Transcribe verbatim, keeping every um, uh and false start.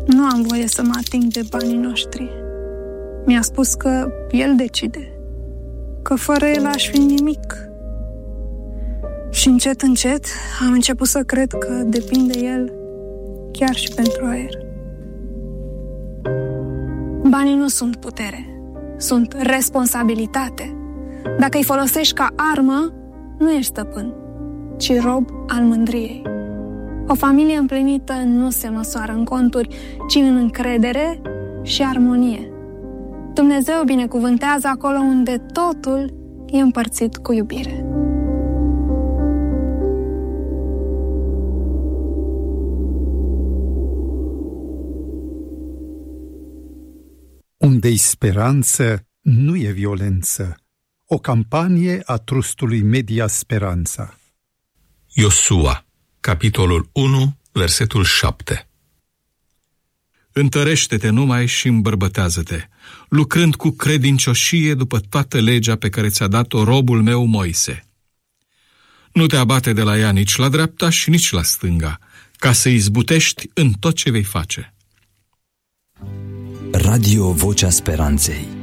Nu am voie să mă ating de banii noștri. Mi-a spus că el decide, că fără el aș fi nimic. Și încet, încet am început să cred că depinde el chiar și pentru aer. Banii nu sunt putere, sunt responsabilitate. Dacă îi folosești ca armă, nu ești stăpân, ci rob al mândriei. O familie împlinită nu se măsoară în conturi, ci în încredere și armonie. Dumnezeu binecuvântează acolo unde totul e împărțit cu iubire. Unde-i speranță, nu e violență. O campanie a trustului Media Speranța. Iosua, capitolul unu, versetul șapte. Întărește-te numai și îmbărbătează-te, lucrând cu credincioșie după toată legea pe care ți-a dat-o robul meu Moise. Nu te abate de la ea nici la dreapta și nici la stânga, ca să izbutești în tot ce vei face. Radio Vocea Speranței.